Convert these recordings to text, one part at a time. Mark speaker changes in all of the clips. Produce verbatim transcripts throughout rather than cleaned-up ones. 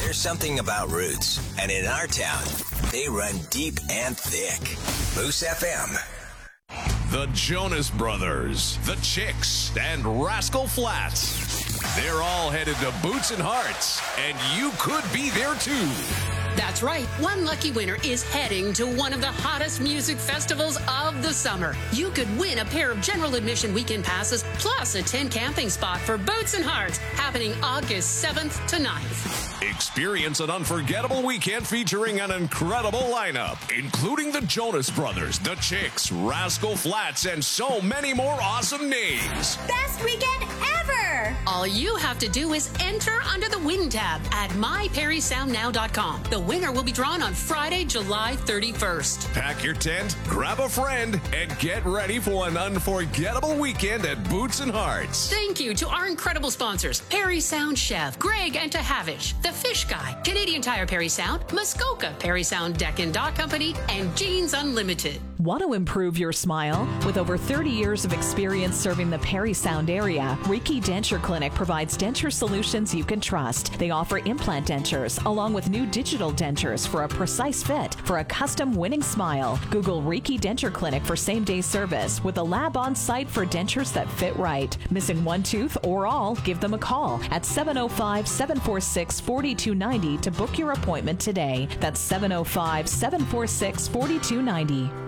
Speaker 1: There's something about roots, and in our town, they run deep and thick. Moose F M.
Speaker 2: The Jonas Brothers, the Chicks, and Rascal Flatts. They're all headed to Boots and Hearts, and you could be there too.
Speaker 3: That's right. One lucky winner is heading to one of the hottest music festivals of the summer. You could win a pair of general admission weekend passes plus a tent camping spot for Boots and Hearts happening August seventh to ninth.
Speaker 2: Experience an unforgettable weekend featuring an incredible lineup, including the Jonas Brothers, the Chicks, Rascal Flatts, and so many more awesome names.
Speaker 4: Best weekend ever!
Speaker 3: All you have to do is enter under the Win tab at my perry sound now dot com. The winner will be drawn on Friday, July thirty-first.
Speaker 2: Pack your tent, grab a friend, and get ready for an unforgettable weekend at Boots and Hearts.
Speaker 3: Thank you to our incredible sponsors, Perry Sound Chef, Greg and Tahavich, The Fish Guy, Canadian Tire Perry Sound, Muskoka Perry Sound Deck and Dock Company, and Jeans Unlimited.
Speaker 5: Want to improve your smile? With over thirty years of experience serving the Perry Sound area, Riki Denture Clinic provides denture solutions you can trust. They offer implant dentures along with new digital dentures for a precise fit for a custom winning smile. Google Riki Denture Clinic for same-day service with a lab on site for dentures that fit right. Missing one tooth or all? Give them a call at seven oh five, seven four six, four two nine oh to book your appointment today. That's seven oh five, seven four six, four two nine oh.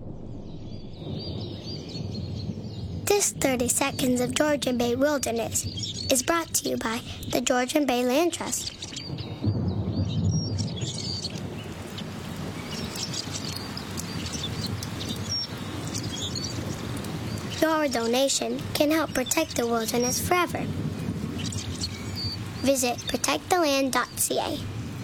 Speaker 6: This thirty Seconds of Georgian Bay Wilderness is brought to you by the Georgian Bay Land Trust. Your donation can help protect the wilderness forever. Visit protect the land dot c a.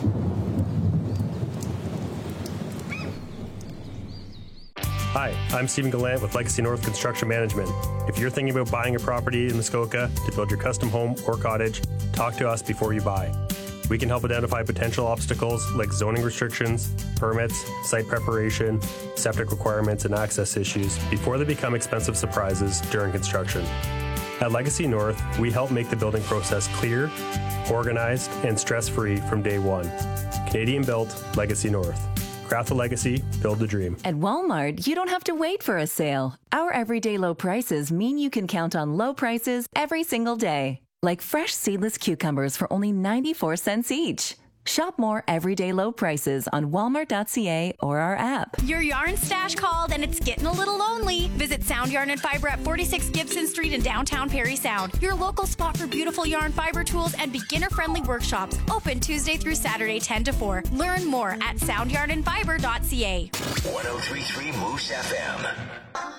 Speaker 7: Hi, I'm Stephen Gallant with Legacy North Construction Management. If you're thinking about buying a property in Muskoka to build your custom home or cottage, talk to us before you buy. We can help identify potential obstacles like zoning restrictions, permits, site preparation, septic requirements, and access issues before they become expensive surprises during construction. At Legacy North, we help make the building process clear, organized, and stress-free from day one. Canadian-built, Legacy North. Craft a legacy, build a dream.
Speaker 8: At Walmart, you don't have to wait for a sale. Our everyday low prices mean you can count on low prices every single day. Like fresh seedless cucumbers for only ninety-four cents each. Shop more everyday low prices on walmart dot c a or our app.
Speaker 4: Your yarn stash called and it's getting a little lonely. Visit Sound Yarn and Fiber at forty-six Gibson Street in downtown Perry Sound. Your local spot for beautiful yarn fiber tools and beginner-friendly workshops. Open Tuesday through Saturday, ten to four. Learn more at sound yarn and fiber dot c a.
Speaker 1: one oh three point three Moose F M.